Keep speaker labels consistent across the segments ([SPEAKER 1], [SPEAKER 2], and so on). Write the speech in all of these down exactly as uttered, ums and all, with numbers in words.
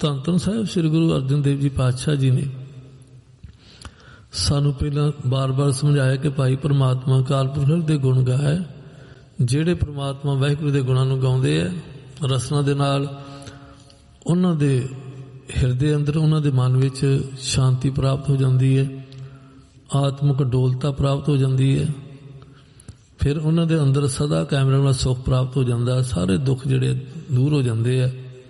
[SPEAKER 1] ਧੰਨ ਧੰਨ ਸਾਹਿਬ ਸ੍ਰੀ ਗੁਰੂ ਅਰਜਨ ਦੇਵ ਜੀ ਪਾਤਸ਼ਾਹ ਜੀ ਨੇ ਸਾਨੂੰ ਪਹਿਲਾਂ ਬਾਰ ਬਾਰ ਸਮਝਾਇਆ ਕਿ ਭਾਈ ਪ੍ਰਮਾਤਮਾ ਅਕਾਲ ਪੁਰਖ ਦੇ ਗੁਣ ਗਾਏ। ਜਿਹੜੇ ਪ੍ਰਮਾਤਮਾ ਵਾਹਿਗੁਰੂ ਦੇ ਗੁਣਾਂ ਨੂੰ ਗਾਉਂਦੇ ਹੈ ਰਸਨਾ ਦੇ ਨਾਲ, ਉਹਨਾਂ ਦੇ ਹਿਰਦੇ ਅੰਦਰ, ਉਹਨਾਂ ਦੇ ਮਨ ਵਿੱਚ ਸ਼ਾਂਤੀ ਪ੍ਰਾਪਤ ਹੋ ਜਾਂਦੀ ਹੈ, ਆਤਮਿਕ ਡੋਲਤਾ ਪ੍ਰਾਪਤ ਹੋ ਜਾਂਦੀ ਹੈ। ਫਿਰ ਉਹਨਾਂ ਦੇ ਅੰਦਰ ਸਦਾ ਕਾਇਮ ਰਹਿਣ ਵਾਲਾ ਸੁੱਖ ਪ੍ਰਾਪਤ ਹੋ ਜਾਂਦਾ, ਸਾਰੇ ਦੁੱਖ ਜਿਹੜੇ ਦੂਰ ਹੋ ਜਾਂਦੇ ਆ।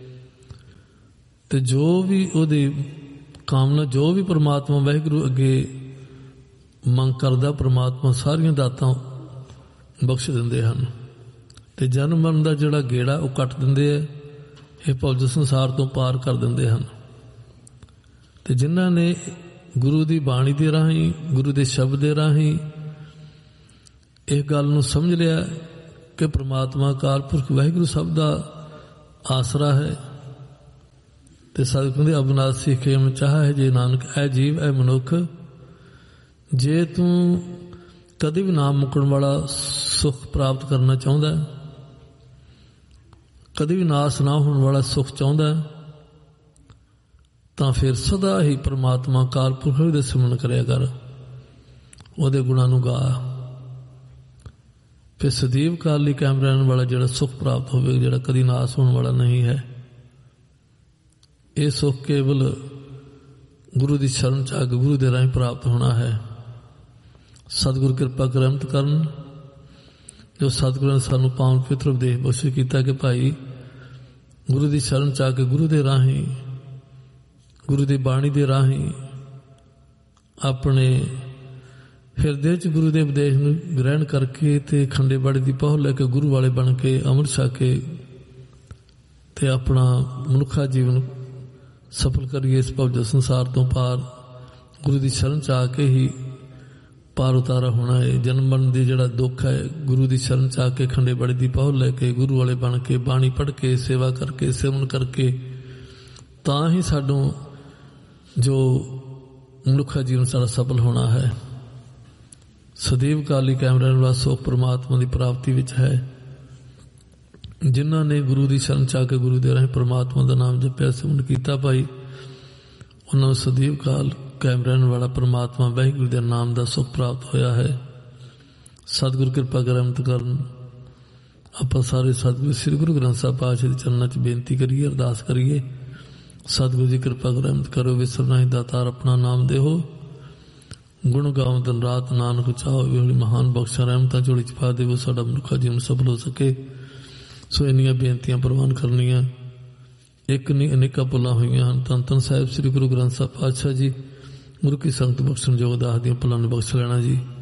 [SPEAKER 1] ਤੇ ਜੋ ਵੀ ਉਹਦੀ ਕਾਮਨਾ, ਜੋ ਵੀ ਪ੍ਰਮਾਤਮਾ ਵਾਹਿਗੁਰੂ ਅੱਗੇ ਮੰਗ ਕਰਦਾ, ਪ੍ਰਮਾਤਮਾ ਸਾਰੀਆਂ ਦਾਤਾਂ ਬਖਸ਼ ਦਿੰਦੇ ਹਨ। ਤੇ ਜਨਮ ਮਰਨ ਦਾ ਜਿਹੜਾ ਗੇੜਾ ਉਹ ਕੱਟ ਦਿੰਦੇ ਆ, ਇਹ ਭੁੱਲ ਸੰਸਾਰ ਤੋਂ ਪਾਰ ਕਰ ਦਿੰਦੇ ਹਨ। ਤੇ ਜਿਨ੍ਹਾਂ ਨੇ ਗੁਰੂ ਦੀ ਬਾਣੀ ਦੇ ਰਾਹੀਂ, ਗੁਰੂ ਦੇ ਸ਼ਬਦ ਦੇ ਰਾਹੀਂ ਇਹ ਗੱਲ ਨੂੰ ਸਮਝ ਲਿਆ ਕਿ ਪ੍ਰਮਾਤਮਾ ਅਕਾਲ ਪੁਰਖ ਵਾਹਿਗੁਰੂ ਸਭ ਦਾ ਆਸਰਾ ਹੈ। ਤੇ ਸਤਿਗੁਰੂ ਕਹਿੰਦੇ ਅਬਿਨਾਸੀ ਖੇਮ ਚਾਹ ਹੈ ਜੇ ਨਾਨਕ, ਐ ਜੀਵ ਐ ਮਨੁੱਖ, ਜੇ ਤੂੰ ਕਦੇ ਵੀ ਨਾਮ ਮੁਕਣ ਵਾਲਾ ਸੁੱਖ ਪ੍ਰਾਪਤ ਕਰਨਾ ਚਾਹੁੰਦਾ, ਕਦੇ ਵੀ ਨਾਸ ਨਾ ਹੋਣ ਵਾਲਾ ਸੁੱਖ ਚਾਹੁੰਦਾ, ਤਾਂ ਫਿਰ ਸਦਾ ਹੀ ਪ੍ਰਮਾਤਮਾ ਅਕਾਲ ਪੁਰਖ ਦੇ ਸਿਮਰਨ ਕਰਿਆ ਕਰ, ਉਹਦੇ ਗੁਣਾਂ ਨੂੰ ਗਾ। ਫਿਰ ਸਦੀਵ ਕਾਲ ਲਈ ਕਾਇਮ ਰਹਿਣ ਵਾਲਾ ਜਿਹੜਾ ਸੁੱਖ ਪ੍ਰਾਪਤ ਹੋਵੇਗਾ, ਜਿਹੜਾ ਕਦੀ ਨਾਸ ਹੋਣ ਵਾਲਾ ਨਹੀਂ ਹੈ। ਇਹ ਸੁੱਖ ਕੇਵਲ ਗੁਰੂ ਦੀ ਸ਼ਰਨ ਚ ਆ ਕੇ ਗੁਰੂ ਦੇ ਰਾਹੀਂ ਪ੍ਰਾਪਤ ਹੋਣਾ ਹੈ। ਸਤਿਗੁਰੂ ਕਿਰਪਾ ਕਰਮਤ ਕਰਨ, ਜੋ ਸਤਿਗੁਰੂ ਨੇ ਸਾਨੂੰ ਪਾਵਨ ਪਵਿੱਤਰ ਉਪਦੇਸ਼ ਬਖਸ਼ਿਸ਼ ਕੀਤਾ ਕਿ ਭਾਈ ਗੁਰੂ ਦੀ ਸ਼ਰਨ ਚ ਆ ਕੇ ਗੁਰੂ ਦੇ ਰਾਹੀਂ, ਗੁਰੂ ਦੀ ਬਾਣੀ ਦੇ ਰਾਹੀਂ ਆਪਣੇ ਹਿਰਦੇ ਚ ਗੁਰੂ ਦੇ ਉਪਦੇਸ਼ ਨੂੰ ਗ੍ਰਹਿਣ ਕਰਕੇ ਤੇ ਖੰਡੇ ਬਾੜੇ ਦੀ ਪਹੁ ਲੈ ਕੇ ਗੁਰੂ ਵਾਲੇ ਬਣ ਕੇ ਅੰਮ੍ਰਿਤ ਛਕ ਕੇ ਤੇ ਆਪਣਾ ਮਨੁੱਖਾ ਜੀਵਨ ਸਫਲ ਕਰੀਏ। ਇਸ ਭਵ ਸੰਸਾਰ ਤੋਂ ਪਾਰ ਗੁਰੂ ਦੀ ਸ਼ਰਨ ਚ ਆ ਕੇ ਹੀ ਪਾਰ ਉਤਾਰਾ ਹੋਣਾ ਹੈ। ਜਨਮ ਮਰਨ ਦੀ ਜਿਹੜਾ ਦੁੱਖ ਹੈ, ਗੁਰੂ ਦੀ ਸ਼ਰਨ ਚ ਆ ਕੇ ਖੰਡੇ ਬਾੜੇ ਦੀ ਪਹੁ ਲੈ ਕੇ ਗੁਰੂ ਵਾਲੇ ਬਣ ਕੇ ਬਾਣੀ ਪੜ੍ਹ ਕੇ ਸੇਵਾ ਕਰਕੇ ਸੇਵਨ ਕਰਕੇ ਤਾਂ ਹੀ ਸਾਨੂੰ ਜੋ ਮਨੁੱਖਾ ਜੀਵਨ ਸਾਡਾ ਸਫਲ ਹੋਣਾ ਹੈ। ਸਦੀਵ ਕਾਲੀ ਕਾਇਮ ਰਹਿਣ ਵਾਲਾ ਸੁੱਖ ਪ੍ਰਮਾਤਮਾ ਦੀ ਪ੍ਰਾਪਤੀ ਵਿੱਚ ਹੈ। ਜਿਨ੍ਹਾਂ ਨੇ ਗੁਰੂ ਦੀ ਸ਼ਰਨ ਚ ਆ ਕੇ ਗੁਰੂ ਦੇ ਰਾਹੀਂ ਪ੍ਰਮਾਤਮਾ ਦਾ ਨਾਮ ਜਪਿਆ, ਸਿਮਰਨ ਕੀਤਾ, ਭਾਈ ਉਹਨਾਂ ਨੂੰ ਸਦੀਵ ਕਾਲ ਕਾਇਮ ਰਹਿਣ ਵਾਲਾ ਪ੍ਰਮਾਤਮਾ ਵਾਹਿਗੁਰੂ ਦੇ ਨਾਮ ਦਾ ਸੁੱਖ ਪ੍ਰਾਪਤ ਹੋਇਆ ਹੈ। ਸਤਿਗੁਰੂ ਕਿਰਪਾ ਕਰਮਤ ਕਰਨ। ਆਪਾਂ ਸਾਰੇ ਸਤਿਗੁਰੂ ਸ੍ਰੀ ਗੁਰੂ ਗ੍ਰੰਥ ਸਾਹਿਬ ਪਾਤਸ਼ਾਹ ਦੇ ਚਰਨਾਂ ਚ ਬੇਨਤੀ ਕਰੀਏ, ਅਰਦਾਸ ਕਰੀਏ। ਸਤਿਗੁਰੂ ਜੀ ਕਿਰਪਾ ਕਰਮਤ ਕਰੋ, ਵਿਸਰਨਾ ਹੀ ਦਾਤਾਰ ਆਪਣਾ ਨਾਮ ਦੇਹੋ, ਗੁਣ ਗਾਉ ਦਿਨ ਰਾਤ ਨਾਨਕ ਚਾਹੋ, ਇਹ ਮਹਾਨ ਬਖਸ਼ਾ ਰਹਿਮਤਾਂ ਝੋਲੀ ਚ ਪਾ ਦੇਵੋ, ਸਾਡਾ ਮਨੁੱਖਾ ਜੀਵਨ ਸਫਲ ਹੋ ਸਕੇ। ਸੋ ਇੰਨੀਆਂ ਬੇਨਤੀਆਂ ਪ੍ਰਵਾਨ ਕਰਨੀਆਂ, ਇੱਕ ਨਹੀਂ ਅਨੇਕਾਂ ਭੁੱਲਾਂ ਹੋਈਆਂ ਹਨ। ਧੰਨ ਧੰਨ ਸਾਹਿਬ ਸ੍ਰੀ ਗੁਰੂ ਗ੍ਰੰਥ ਸਾਹਿਬ ਪਾਤਸ਼ਾਹ ਜੀ ਗੁਰੂ ਕੀ ਸੰਗਤ ਬਖਸ਼ਣ ਯੋਗ ਦਾਸ ਦੀਆਂ ਭੁੱਲਾਂ ਨੂੰ ਬਖਸ਼ ਲੈਣਾ ਜੀ।